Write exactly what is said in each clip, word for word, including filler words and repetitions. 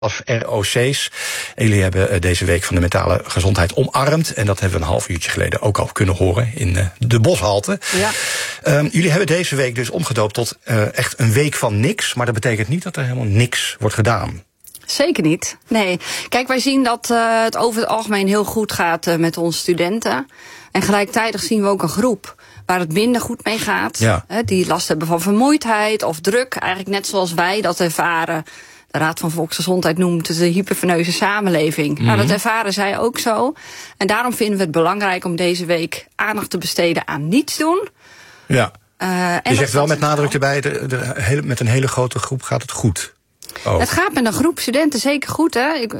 Of R O C's. En jullie hebben deze week van de mentale gezondheid omarmd. En dat hebben we een half uurtje geleden ook al kunnen horen in de Boshalte. Ja. Um, jullie hebben deze week dus omgedoopt tot uh, echt een week van niks. Maar dat betekent niet dat er helemaal niks wordt gedaan. Zeker niet. Nee. Kijk, wij zien dat uh, het over het algemeen heel goed gaat uh, met onze studenten. En gelijktijdig zien we ook een groep waar het minder goed mee gaat. Ja. Hè, die last hebben van vermoeidheid of druk. Eigenlijk net zoals wij dat ervaren. De Raad van Volksgezondheid noemt het de hyperveneuze samenleving. Mm-hmm. Nou, dat ervaren zij ook zo. En daarom vinden we het belangrijk om deze week aandacht te besteden aan niets doen. Ja. Uh, en Je zegt wel met nadruk erbij, de, de hele, met een hele grote groep gaat het goed. Oh. Het gaat met een groep studenten zeker goed. Hè? Ik, uh,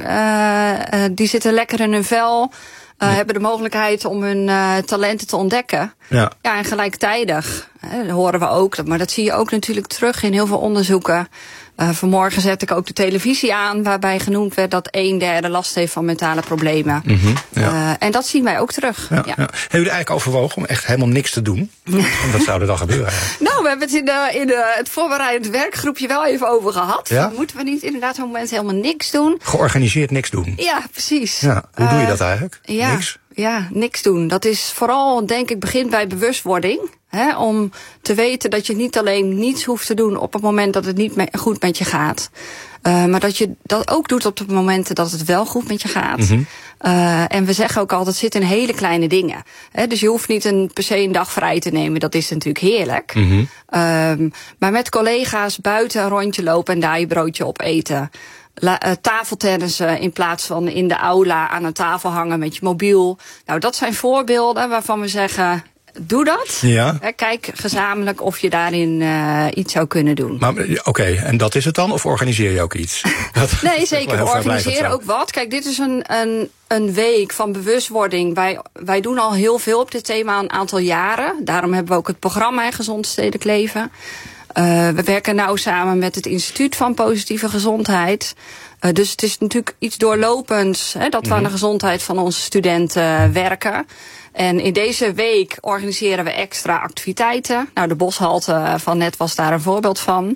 uh, die zitten lekker in hun vel. Uh, ja. Hebben de mogelijkheid om hun uh, talenten te ontdekken. Ja. Ja, en gelijktijdig hè, dat horen we ook. Maar dat zie je ook natuurlijk terug in heel veel onderzoeken. Uh, vanmorgen zette ik ook de televisie aan, waarbij genoemd werd dat een derde last heeft van mentale problemen. Mm-hmm, ja. uh, en dat zien wij ook terug. Ja, Ja. ja. Hebben jullie eigenlijk overwogen om echt helemaal niks te doen? En wat zou er dan gebeuren eigenlijk? Nou, we hebben het in, de, in de, het voorbereidend werkgroepje wel even over gehad. Ja? Moeten we niet inderdaad zo'n moment helemaal niks doen? Georganiseerd niks doen. Ja, precies. Ja, hoe doe je Uh, dat eigenlijk? Ja, Niks? ja, niks doen. Dat is vooral, denk ik, begint bij bewustwording. Hè, om te weten dat je niet alleen niets hoeft te doen op het moment dat het niet me- goed met je gaat. Uh, maar dat je dat ook doet op de momenten dat het wel goed met je gaat. Mm-hmm. Uh, en we zeggen ook altijd, het zit in hele kleine dingen. Hè, dus je hoeft niet een, per se een dag vrij te nemen. Dat is natuurlijk heerlijk. Mm-hmm. Um, maar met collega's buiten een rondje lopen en daar je broodje op eten. La, uh, tafeltennissen in plaats van in de aula aan een tafel hangen met je mobiel. Nou, dat zijn voorbeelden waarvan we zeggen, doe dat. Ja. Hè, kijk gezamenlijk of je daarin uh, iets zou kunnen doen. Maar oké, okay, en dat is het dan? Of organiseer je ook iets? Dat, nee, zeker. We organiseren ook ook wat. Kijk, dit is een, een, een week van bewustwording. Wij, wij doen al heel veel op dit thema een aantal jaren. Daarom hebben we ook het programma Gezond Stedelijk Leven. Uh, we werken nauw samen met het Instituut van Positieve Gezondheid. Uh, dus het is natuurlijk iets doorlopends, hè, dat we aan de gezondheid van onze studenten werken. En in deze week organiseren we extra activiteiten. Nou, de Boshalte van net was daar een voorbeeld van.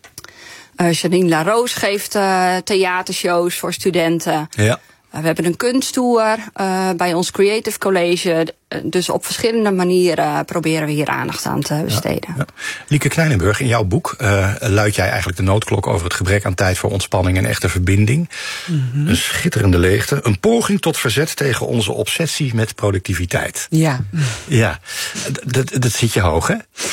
Uh, Janine Laroos geeft uh, theatershows voor studenten. Ja. Uh, we hebben een kunsttour uh, bij ons Creative College. Uh, dus op verschillende manieren proberen we hier aandacht aan te besteden. Ja, ja. Lieke Kleinenburg, in jouw boek uh, luid jij eigenlijk de noodklok over het gebrek aan tijd voor ontspanning en echte verbinding. Mm-hmm. Een schitterende leegte. Een poging tot verzet tegen onze obsessie met productiviteit. Ja. Ja, dat, dat zit je hoog, hè?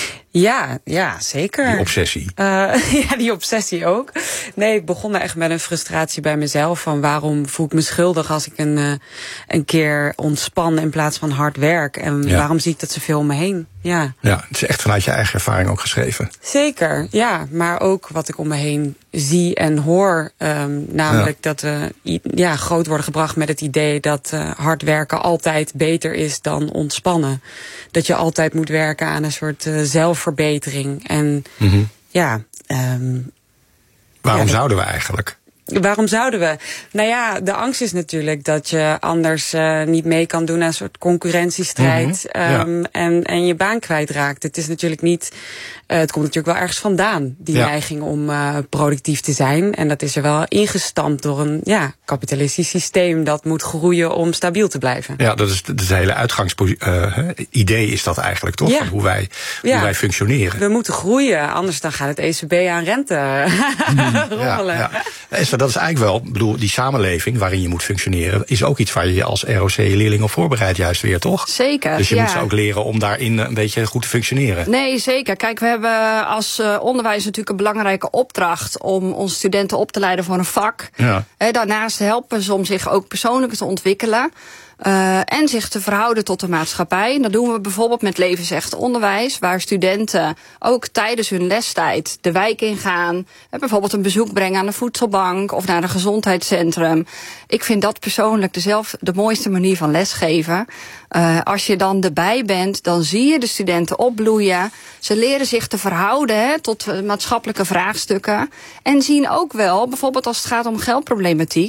Ja, ja, zeker. Die obsessie. Uh, ja, die obsessie ook. Nee, ik begon echt met een frustratie bij mezelf. Van waarom voel ik me schuldig als ik een, uh, een keer ontspan in plaats van hard werk? En ja. waarom zie ik dat zoveel om me heen? Ja. Ja, het is echt vanuit je eigen ervaring ook geschreven. Zeker, ja. Maar ook wat ik om me heen zie en hoor. Um, namelijk ja. dat we ja, groot worden gebracht met het idee dat uh, hard werken altijd beter is dan ontspannen. Dat je altijd moet werken aan een soort uh, zelfverbetering. En mm-hmm. ja... Um, Waarom ja, zouden we eigenlijk? Waarom zouden we? Nou ja, de angst is natuurlijk dat je anders uh, niet mee kan doen aan een soort concurrentiestrijd. Mm-hmm. um, ja. en, en je baan kwijtraakt. Het is natuurlijk niet. Uh, het komt natuurlijk wel ergens vandaan, die ja. neiging om uh, productief te zijn. En dat is er wel ingestampt door een ja, kapitalistisch systeem dat moet groeien om stabiel te blijven. Ja, dat is, dat is het hele uitgangsidee uh, is dat eigenlijk, toch? Ja. Van hoe wij, hoe ja. wij functioneren. We moeten groeien, anders dan gaat het E C B aan rente mm, rommelen. Ja, ja. Esther, dat is eigenlijk wel, bedoel, die samenleving waarin je moet functioneren, is ook iets waar je je als R O C-leerling op voorbereidt, juist weer, toch? Zeker. Dus je ja. moet ze ook leren om daarin een beetje goed te functioneren. Nee, zeker. Kijk, we hebben als uh, onderwijs natuurlijk een belangrijke opdracht om onze studenten op te leiden voor een vak. Ja. He, daarnaast helpen ze om zich ook persoonlijk te ontwikkelen. Uh, en zich te verhouden tot de maatschappij. En dat doen we bijvoorbeeld met levensecht onderwijs, waar studenten ook tijdens hun lestijd de wijk ingaan. En bijvoorbeeld een bezoek brengen aan de voedselbank of naar een gezondheidscentrum. Ik vind dat persoonlijk dezelfde, de mooiste manier van lesgeven. Uh, als je dan erbij bent, dan zie je de studenten opbloeien. Ze leren zich te verhouden hè, tot maatschappelijke vraagstukken. En zien ook wel, bijvoorbeeld als het gaat om geldproblematiek,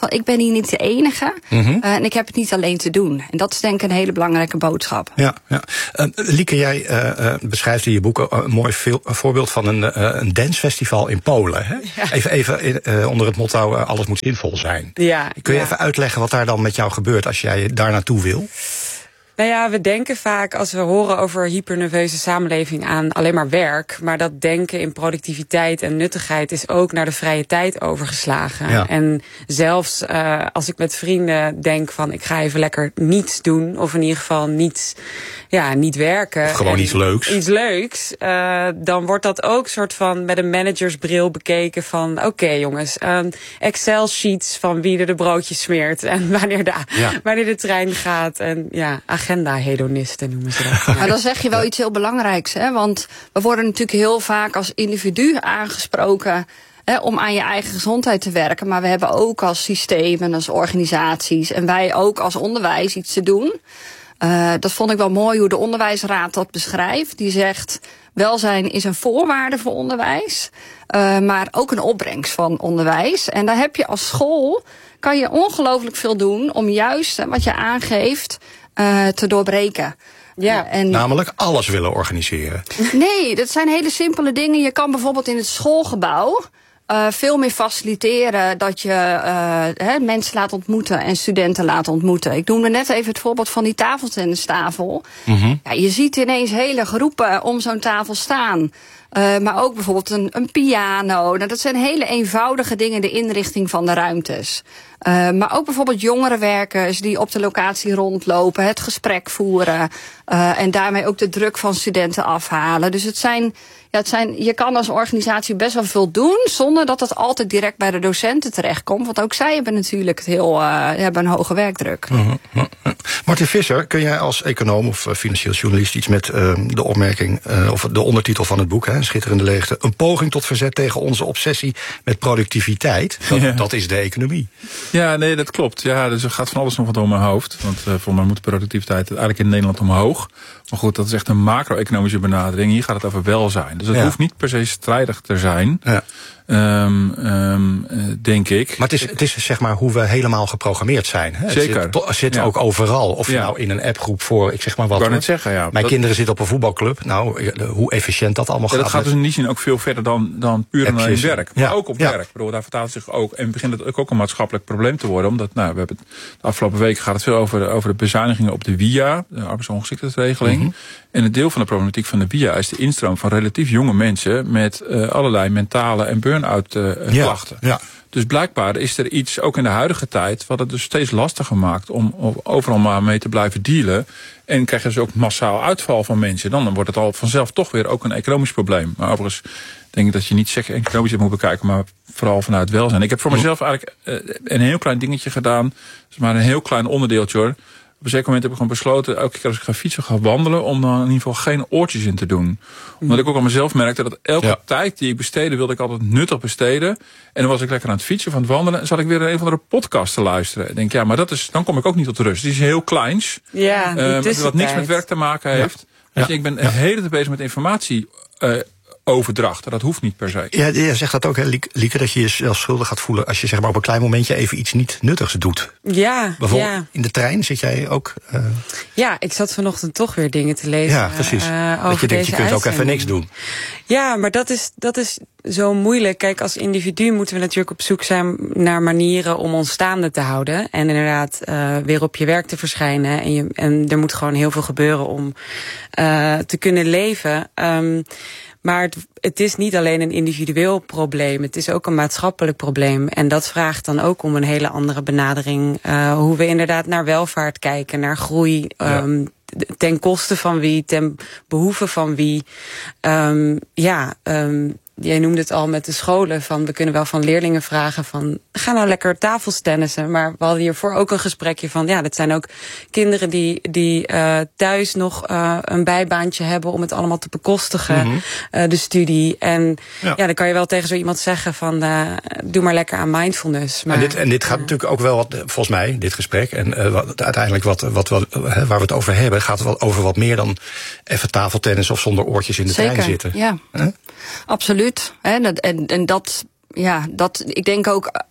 van ik ben hier niet de enige. Mm-hmm. uh, en ik heb het niet alleen te doen. En dat is denk ik een hele belangrijke boodschap. Ja, ja. Uh, Lieke, jij uh, uh, beschrijft in je boek een mooi veel, een voorbeeld van een, uh, een dancefestival in Polen. Hè? Ja. Even, even uh, onder het motto uh, alles moet zinvol zijn. Ja, Kun je ja. even uitleggen wat daar dan met jou gebeurt als jij daar naartoe wil? Nou ja, we denken vaak als we horen over hypernerveuze samenleving aan alleen maar werk. Maar dat denken in productiviteit en nuttigheid is ook naar de vrije tijd overgeslagen. Ja. En zelfs uh, als ik met vrienden denk van ik ga even lekker niets doen. Of in ieder geval niet, ja, niet werken. Of gewoon iets leuks. Iets leuks. Uh, dan wordt dat ook soort van met een managersbril bekeken van oké okay, jongens, um, Excel sheets van wie er de broodjes smeert. En wanneer de, ja. wanneer de trein gaat. En ja, agenda-hedonisten noemen ze dat. Maar dan zeg je wel iets heel belangrijks, hè? Want we worden natuurlijk heel vaak als individu aangesproken hè, om aan je eigen gezondheid te werken. Maar we hebben ook als systeem en als organisaties en wij ook als onderwijs iets te doen. Uh, dat vond ik wel mooi hoe de onderwijsraad dat beschrijft. Die zegt, welzijn is een voorwaarde voor onderwijs, uh, maar ook een opbrengst van onderwijs. En daar heb je als school, kan je ongelooflijk veel doen om juist wat je aangeeft Uh, te doorbreken. Ja. Uh, en Namelijk alles willen organiseren. Nee, dat zijn hele simpele dingen. Je kan bijvoorbeeld in het schoolgebouw uh, veel meer faciliteren dat je uh, he, mensen laat ontmoeten en studenten laat ontmoeten. Ik noemde net even het voorbeeld van die tafeltennistafel. Mm-hmm. Ja, je ziet ineens hele groepen om zo'n tafel staan. Uh, maar ook bijvoorbeeld een, een piano. Nou, dat zijn hele eenvoudige dingen, de inrichting van de ruimtes. Uh, maar ook bijvoorbeeld jongerenwerkers die op de locatie rondlopen, het gesprek voeren. Uh, en daarmee ook de druk van studenten afhalen. Dus het zijn, ja, het zijn, je kan als organisatie best wel veel doen zonder dat het altijd direct bij de docenten terechtkomt. Want ook zij hebben natuurlijk het heel, uh, hebben een hoge werkdruk. Uh-huh. Martin Visser, kun jij als econoom of financieel journalist iets met uh, de opmerking, uh, of de ondertitel van het boek, hè, Schitterende Leegte, een poging tot verzet tegen onze obsessie met productiviteit? Dat, ja. dat is de economie. Ja, nee, dat klopt. Ja, dus er gaat van alles nog wat door mijn hoofd. Want uh, voor mij moet de productiviteit eigenlijk in Nederland omhoog. Maar goed, dat is echt een macro-economische benadering. Hier gaat het over welzijn. Dus het ja. hoeft niet per se strijdig te zijn. Ja. Um, um, denk ik. Maar het is, het is zeg maar hoe we helemaal geprogrammeerd zijn. Hè? Zeker. Het zit, het zit ja. ook overal. Of je ja. nou in een appgroep voor, ik zeg maar wat. Ik kan het zeggen, ja. Mijn dat, kinderen zitten op een voetbalclub. Nou, hoe efficiënt dat allemaal ja, gaat. Dat gaat dus in die zin ook veel verder dan, dan puur en alleen werk. Maar ja. ook op ja. werk. Ik bedoel, daar vertaalt zich ook. En begint het ook een maatschappelijk probleem te worden. Omdat, nou, we hebben het, de afgelopen week gaat het veel over de, over de bezuinigingen op de W I A, de arbeidsongeschiktheidsregeling. Mm-hmm. En het deel van de problematiek van de W I A is de instroom van relatief jonge mensen met uh, allerlei mentale en burn-out uh, ja. klachten. Ja. Dus blijkbaar is er iets, ook in de huidige tijd, wat het dus steeds lastiger maakt om overal maar mee te blijven dealen. En krijg je dus ook massaal uitval van mensen. Dan wordt het al vanzelf toch weer ook een economisch probleem. Maar overigens denk ik dat je niet zeker economisch moet bekijken, maar vooral vanuit welzijn. Ik heb voor mezelf eigenlijk een heel klein dingetje gedaan. Dat is maar een heel klein onderdeeltje hoor. Op een zeker moment heb ik gewoon besloten, elke keer als ik ga fietsen, ga wandelen, om dan in ieder geval geen oortjes in te doen. Omdat ik ook aan mezelf merkte dat elke ja. tijd die ik besteedde, wilde ik altijd nuttig besteden. En dan was ik lekker aan het fietsen, van het wandelen, en zat ik weer een of andere podcast te luisteren. Ik denk, ja, maar dat is, dan kom ik ook niet tot rust. Het is heel kleins, ja, uh, wat niks met werk te maken heeft. Ja. Ja. Ik ben ja. de hele tijd bezig met informatie uh, overdracht. Dat hoeft niet per se. Ja, je zegt dat ook, hè, Lieke, dat je jezelf schuldig gaat voelen als je zeg maar op een klein momentje even iets niet nuttigs doet. Ja, bijvoorbeeld ja. in de trein zit jij ook. Uh... Ja, ik zat vanochtend toch weer dingen te lezen. Ja, precies. Uh, over dat je denkt, je kunt uitzending. ook even niks doen. Ja, maar dat is, dat is zo moeilijk. Kijk, als individu moeten we natuurlijk op zoek zijn naar manieren om ons staande te houden. En inderdaad uh, weer op je werk te verschijnen. En, je, en er moet gewoon heel veel gebeuren om uh, te kunnen leven. Um, Maar het, het is niet alleen een individueel probleem. Het is ook een maatschappelijk probleem. En dat vraagt dan ook om een hele andere benadering. Uh, hoe we inderdaad naar welvaart kijken, naar groei. Um, ja. Ten koste van wie, ten behoeve van wie. Um, ja, um, jij noemde het al met de scholen. Van we kunnen wel van leerlingen vragen van ga nou lekker tafeltennissen. Maar we hadden hiervoor ook een gesprekje van ja, dat zijn ook kinderen die, die uh, thuis nog uh, een bijbaantje hebben om het allemaal te bekostigen. Mm-hmm. Uh, de studie. En ja. ja, dan kan je wel tegen zo iemand zeggen van uh, doe maar lekker aan mindfulness. Maar, en, dit, en dit gaat uh, natuurlijk ook wel wat, volgens mij, dit gesprek. En uh, wat, uiteindelijk wat, wat, wat, waar we het over hebben, gaat het wel over wat meer dan even tafeltennis of zonder oortjes in de Zeker, trein zitten. Ja, huh? Absoluut. En, en, en dat, ja, dat, ik denk ook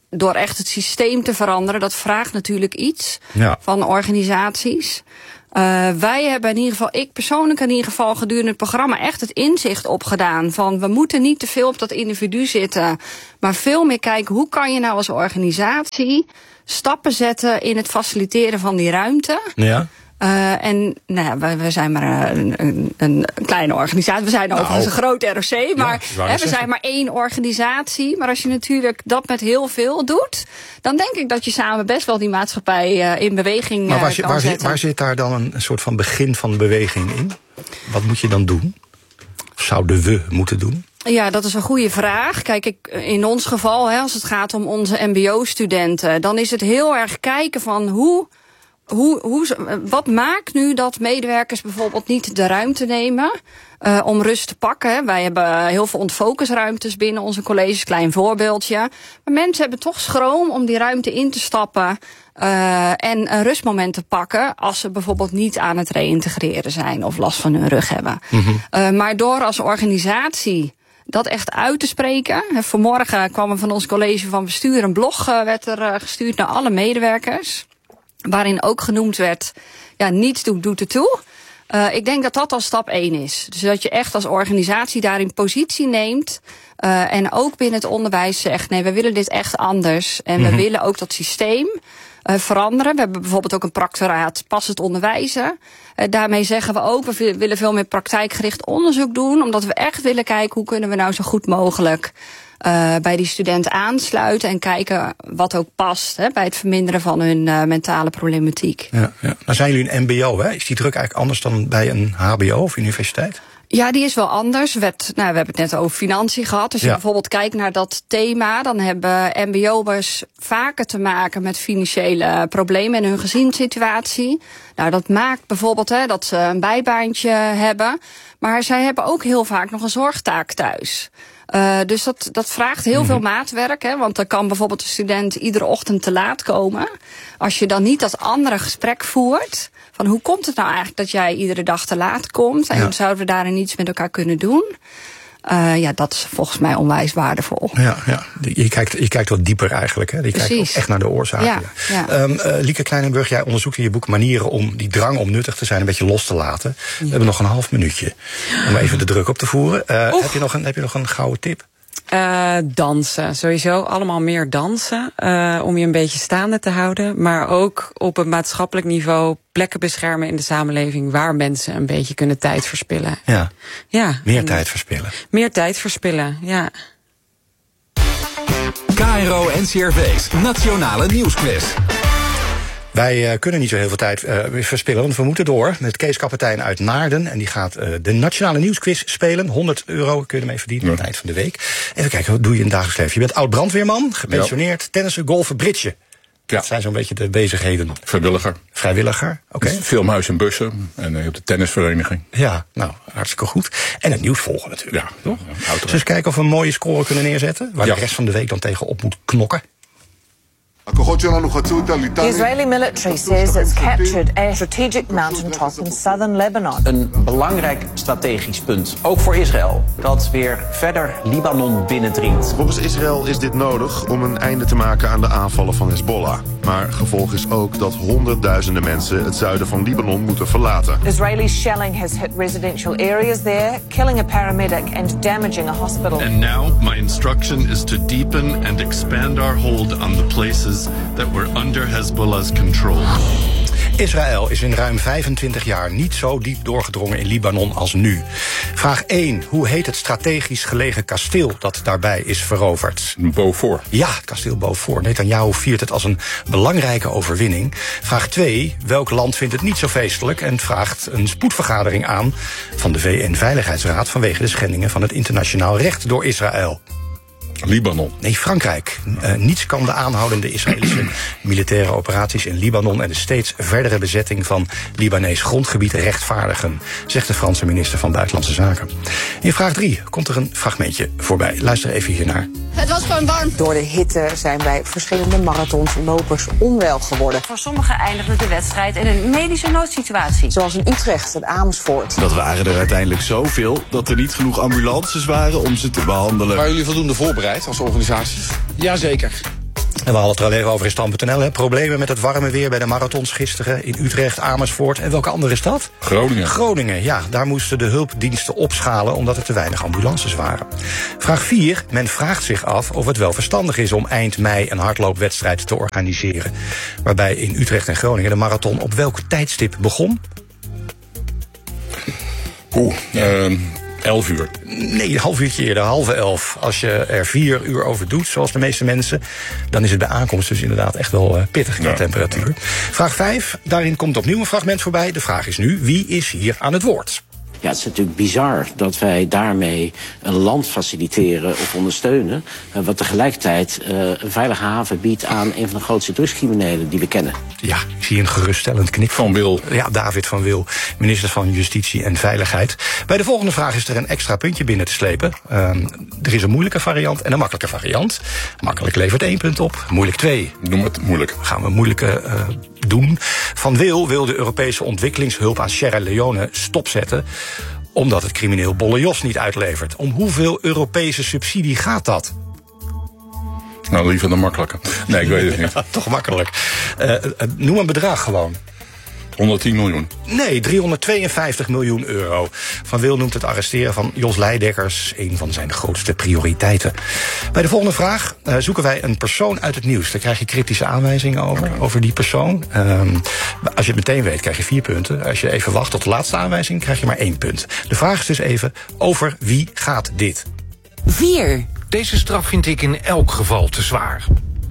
door echt het systeem te veranderen, dat vraagt natuurlijk iets ja. van organisaties. Uh, wij hebben in ieder geval, ik persoonlijk in ieder geval gedurende het programma echt het inzicht opgedaan van we moeten niet te veel op dat individu zitten, maar veel meer kijken hoe kan je nou als organisatie stappen zetten in het faciliteren van die ruimte. Ja. Uh, en nou ja, we, we zijn maar een, een, een kleine organisatie. We zijn nou, overigens een groot R O C, maar ja, hè, we zijn maar één organisatie. Maar als je natuurlijk dat met heel veel doet, dan denk ik dat je samen best wel die maatschappij uh, in beweging uh, maar waar, kan waar, zetten. waar zit daar dan een, een soort van begin van beweging in? Wat moet je dan doen? Of zouden we moeten doen? Ja, dat is een goede vraag. Kijk, ik, in ons geval, hè, als het gaat om onze mbo-studenten, dan is het heel erg kijken van hoe... Hoe, hoe, wat maakt nu dat medewerkers bijvoorbeeld niet de ruimte nemen uh, om rust te pakken? Wij hebben heel veel ontfocusruimtes binnen onze colleges, klein voorbeeldje. Maar mensen hebben toch schroom om die ruimte in te stappen uh, en een rustmoment te pakken als ze bijvoorbeeld niet aan het reïntegreren zijn of last van hun rug hebben. Mm-hmm. Uh, maar door als organisatie dat echt uit te spreken. Vanmorgen kwam er van ons college van bestuur een blog uh, werd er uh, gestuurd naar alle medewerkers, waarin ook genoemd werd, ja, niets doet, doet ertoe. Uh, ik denk dat dat al stap één is. Dus dat je echt als organisatie daarin positie neemt. Uh, en ook binnen het onderwijs zegt, nee, we willen dit echt anders. En mm-hmm. we willen ook dat systeem uh, veranderen. We hebben bijvoorbeeld ook een practoraat passend onderwijzen. Uh, daarmee zeggen we ook, we willen veel meer praktijkgericht onderzoek doen. Omdat we echt willen kijken, hoe kunnen we nou zo goed mogelijk Uh, bij die student aansluiten en kijken wat ook past hè, bij het verminderen van hun uh, mentale problematiek. Ja, ja. Nou zijn jullie een mbo, hè? Is die druk eigenlijk anders dan bij een hbo of universiteit? Ja, die is wel anders. Werd, nou, we hebben het net over financiën gehad. Als je ja. bijvoorbeeld kijkt naar dat thema, dan hebben mbo'ers vaker te maken met financiële problemen in hun gezinssituatie. Nou, dat maakt bijvoorbeeld hè, dat ze een bijbaantje hebben. Maar zij hebben ook heel vaak nog een zorgtaak thuis. Uh, dus dat, dat vraagt heel mm-hmm. veel maatwerk. Hè, want dan kan bijvoorbeeld een student iedere ochtend te laat komen. Als je dan niet dat andere gesprek voert, van hoe komt het nou eigenlijk dat jij iedere dag te laat komt? En ja. zouden we daarin iets met elkaar kunnen doen? Uh, ja, dat is volgens mij onwijs waardevol. Ja, ja. Je, kijkt, je kijkt wat dieper eigenlijk. Hè? Je Precies. kijkt ook echt naar de oorzaken. Ja, ja. Um, uh, Lieke Kleinenburg, jij onderzoekt in je boek manieren om die drang om nuttig te zijn een beetje los te laten. Ja. We hebben nog een half minuutje om even de druk op te voeren. Uh, heb, je nog een, heb je nog een gouden tip? Uh, dansen, sowieso. Allemaal meer dansen. Uh, om je een beetje staande te houden. Maar ook op een maatschappelijk niveau plekken beschermen in de samenleving waar mensen een beetje kunnen tijd verspillen. Ja, ja meer tijd verspillen. Meer tijd verspillen, ja. K R O N C R V's Nationale Nieuwsquiz. Wij uh, kunnen niet zo heel veel tijd uh, verspillen, want we moeten door met Kees Kapitein uit Naarden. En die gaat uh, de Nationale Nieuwsquiz spelen. honderd euro kun je ermee verdienen aan ja. het eind van de week. Even kijken, wat doe je in het dagelijks leven? Je bent oud-brandweerman, gepensioneerd, ja. tennissen, golfen, britsen. Ja. Dat zijn zo'n beetje de bezigheden. Vrijwilliger. Vrijwilliger, oké. Okay. Filmhuis en bussen en uh, op de tennisvereniging. Ja, nou, hartstikke goed. En het nieuws volgen natuurlijk. Ja, toch? Ja, zullen we eens kijken of we een mooie score kunnen neerzetten? Waar ja. de rest van de week dan tegen op moet knokken. The Israeli military says it's captured a strategic mountaintop in southern Lebanon. Een belangrijk strategisch punt, ook voor Israël, dat weer verder Libanon binnendringt. Volgens Israël is dit nodig om een einde te maken aan de aanvallen van Hezbollah. Maar gevolg is ook dat honderdduizenden mensen het zuiden van Libanon moeten verlaten. Israeli shelling has hit residential areas there, killing a paramedic and damaging a hospital. And now my instruction is to deepen and expand our hold on the places that were under Hezbollah's control. Israël is in ruim vijfentwintig jaar niet zo diep doorgedrongen in Libanon als nu. Vraag één. Hoe heet het strategisch gelegen kasteel dat daarbij is veroverd? Beaufort. Ja, het kasteel Beaufort. Netanyahu viert het als een belangrijke overwinning. Vraag twee. Welk land vindt het niet zo feestelijk en vraagt een spoedvergadering aan van de V N-veiligheidsraad vanwege de schendingen van het internationaal recht door Israël? Libanon. Nee, Frankrijk. Uh, niets kan de aanhoudende Israëlische militaire operaties in Libanon en de steeds verdere bezetting van Libanees grondgebied rechtvaardigen, zegt de Franse minister van Buitenlandse Zaken. In vraag drie komt er een fragmentje voorbij. Luister even hiernaar. Het was gewoon warm. Door de hitte zijn bij verschillende marathons lopers onwel geworden. Voor sommigen eindigde de wedstrijd in een medische noodsituatie. Zoals in Utrecht en Amersfoort. Dat waren er uiteindelijk zoveel dat er niet genoeg ambulances waren om ze te behandelen. Waren jullie voldoende voorbereid als organisatie? Jazeker. En we hadden het er al even over in Stam punt n l. Hè. Problemen met het warme weer bij de marathons gisteren in Utrecht, Amersfoort. En welke andere is dat? Groningen. Groningen, ja. Daar moesten de hulpdiensten opschalen omdat er te weinig ambulances waren. Vraag vier. Men vraagt zich af of het wel verstandig is om eind mei een hardloopwedstrijd te organiseren. Waarbij in Utrecht en Groningen de marathon op welk tijdstip begon? Oeh, uh, elf uur. Nee, een half uurtje eerder, halve elf. Als je er vier uur over doet, zoals de meeste mensen, dan is het bij aankomst dus inderdaad echt wel uh, pittig qua ja. temperatuur. Vraag vijf, daarin komt opnieuw een fragment voorbij. De vraag is nu, wie is hier aan het woord? Ja, het is natuurlijk bizar dat wij daarmee een land faciliteren of ondersteunen, uh, wat tegelijkertijd uh, een veilige haven biedt aan een van de grootste drugscriminelen die we kennen. Ja, ik zie een geruststellend knik. Van Wil. Ja, David van Wil, minister van Justitie en Veiligheid. Bij de volgende vraag is er een extra puntje binnen te slepen. Uh, er is een moeilijke variant en een makkelijke variant. Makkelijk levert één punt op, moeilijk twee. Noem het moeilijk. Gaan we moeilijke uh, doen. Van Wil wil de Europese ontwikkelingshulp aan Sierra Leone stopzetten, omdat het crimineel Bolle Jos niet uitlevert. Om hoeveel Europese subsidie gaat dat? Nou, liever de makkelijke. Nee, ik weet het niet. Ja, toch makkelijk. Uh, uh, noem een bedrag gewoon. honderdtien miljoen. Nee, driehonderdtweeënvijftig miljoen euro. Van Wil noemt het arresteren van Jos Leidekkers een van zijn grootste prioriteiten. Bij de volgende vraag uh, zoeken wij een persoon uit het nieuws. Daar krijg je kritische aanwijzingen over, okay. over die persoon. Um, als je het meteen weet, krijg je vier punten. Als je even wacht tot de laatste aanwijzing, krijg je maar één punt. De vraag is dus even, over wie gaat dit? Vier. Deze straf vind ik in elk geval te zwaar.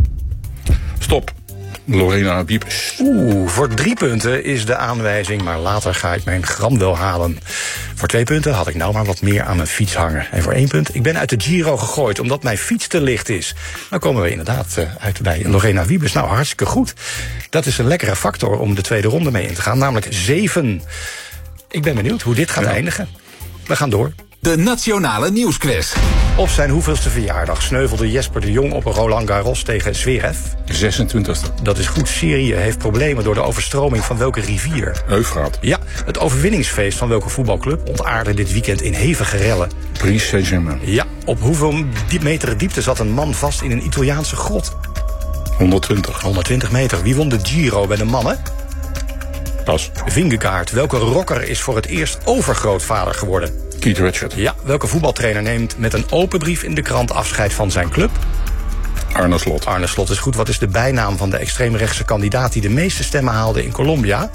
Stop. Lorena Wiebes. Oeh, voor drie punten is de aanwijzing, maar later ga ik mijn gram wel halen. Voor twee punten had ik nou maar wat meer aan mijn fiets hangen. En voor één punt, ik ben uit de Giro gegooid omdat mijn fiets te licht is. Nou komen we inderdaad uh, uit bij Lorena Wiebes. Nou, hartstikke goed. Dat is een lekkere factor om de tweede ronde mee in te gaan, namelijk zeven. Ik ben benieuwd hoe dit gaat ja. eindigen. We gaan door. De Nationale Nieuwsquiz. Op zijn hoeveelste verjaardag sneuvelde Jesper de Jong op Roland Garros tegen Zverev? zesentwintigste. Dat is goed. Syrië heeft problemen door de overstroming van welke rivier? Eufraat. Ja, het overwinningsfeest van welke voetbalclub ontaarde dit weekend in hevige rellen? Paris Saint-Germain. Ja, op hoeveel meter diepte zat een man vast in een Italiaanse grot? honderdtwintig. honderdtwintig meter. Wie won de Giro bij de mannen? Pas. Vingegaard. Welke rocker is voor het eerst overgrootvader geworden? Keith Richards. Ja, welke voetbaltrainer neemt met een open brief in de krant afscheid van zijn club? Arne Slot. Arne Slot is goed. Wat is de bijnaam van de extreemrechtse kandidaat die de meeste stemmen haalde in Colombia?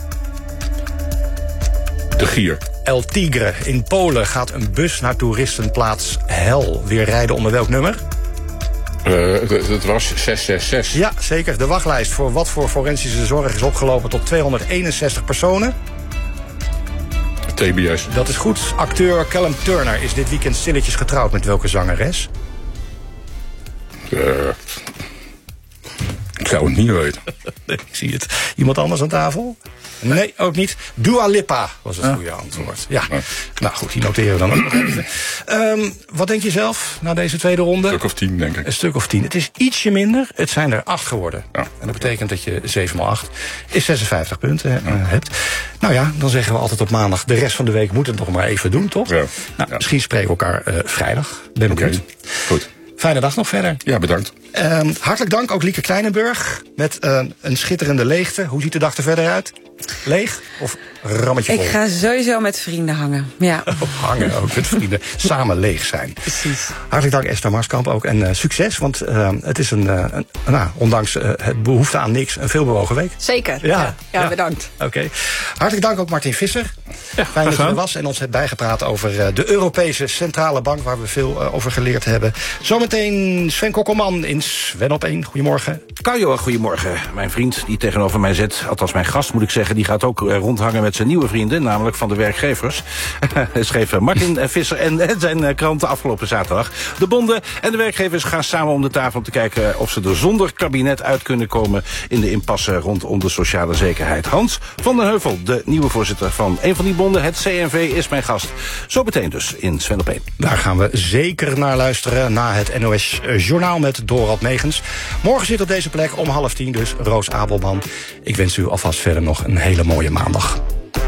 De Gier. El Tigre. In Polen gaat een bus naar toeristenplaats Hel weer rijden onder welk nummer? Uh, het was zes zes zes. Ja, zeker. De wachtlijst voor wat voor forensische zorg is opgelopen tot tweehonderdeenenzestig personen? T B S. Dat is goed. Acteur Callum Turner is dit weekend stilletjes getrouwd met welke zangeres? Uh, ik zou het niet weten. Ik zie het. Iemand anders aan tafel? Nee, ook niet. Dua Lipa was het goede antwoord. Ja. ja. Nou goed, die noteren we dan ook nog even. Um, wat denk je zelf na deze tweede ronde? Een stuk of tien, denk ik. Een stuk of tien. Het is ietsje minder. Het zijn er acht geworden. Ja. En dat betekent dat je zeven maal acht is zesenvijftig punten ja. uh, hebt. Nou ja, dan zeggen we altijd op maandag, de rest van de week moet het nog maar even doen, toch? Ja. Nou, ja. Misschien spreken we elkaar uh, vrijdag. Ben ik benieuwd. Goed. Fijne dag nog verder. Ja, bedankt. Um, hartelijk dank ook Lieke Kleinenburg met uh, een schitterende leegte. Hoe ziet de dag er verder uit? Leeg of rammetje vol? Ik ga sowieso met vrienden hangen. Ja. Oh, hangen ook met vrienden. Samen leeg zijn. Precies. Hartelijk dank Esther Marskamp ook. En uh, succes, want uh, het is een, uh, een nou, ondanks uh, het behoefte aan niks, een veelbewogen week. Zeker. Ja, ja, ja, ja. Bedankt. Oké. Okay. Hartelijk dank ook Martin Visser. Ja, fijn dat je er was en ons hebt bijgepraat over uh, de Europese Centrale Bank, waar we veel uh, over geleerd hebben. Zometeen Sven Kokkelman in Sven op één. Goedemorgen. Kajo, goedemorgen. Mijn vriend die tegenover mij zit, althans mijn gast moet ik zeggen, die gaat ook uh, rondhangen met zijn nieuwe vrienden, namelijk van de werkgevers. Schreef Martin Visser en zijn uh, krant afgelopen zaterdag. De bonden en de werkgevers gaan samen om de tafel om te kijken of ze er zonder kabinet uit kunnen komen in de impasse rondom de sociale zekerheid. Hans van den Heuvel, de nieuwe voorzitter van een van die bonden, het C N V, is mijn gast. Zo meteen dus in Sven op één. Daar gaan we zeker naar luisteren na het N O S Journaal met Dorald Megens. Morgen zit op deze plek om half tien dus Roos Abelman. Ik wens u alvast verder nog een hele mooie maandag.